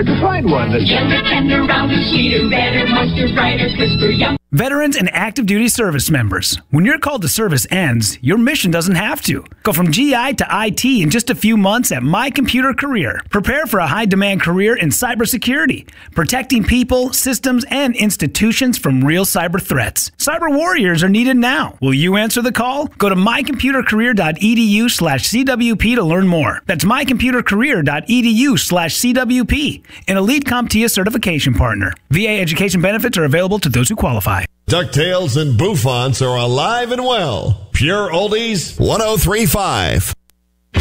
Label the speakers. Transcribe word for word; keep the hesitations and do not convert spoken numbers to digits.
Speaker 1: hard to find one that's
Speaker 2: younger, tender, rounder, sweeter, redder, moister, brighter, crisper, young.
Speaker 3: Veterans and active duty service members, when your call to service ends, your mission doesn't have to. Go from G I to I T in just a few months at My Computer Career. Prepare for a high-demand career in cybersecurity, protecting people, systems, and institutions from real cyber threats. Cyber warriors are needed now. Will you answer the call? Go to mycomputercareer.edu slash CWP to learn more. That's mycomputercareer.edu slash CWP, an Elite CompTIA certification partner. V A education benefits are available to those who qualify.
Speaker 4: DuckTales and Bouffants are alive and well. Pure Oldies, one oh three point five.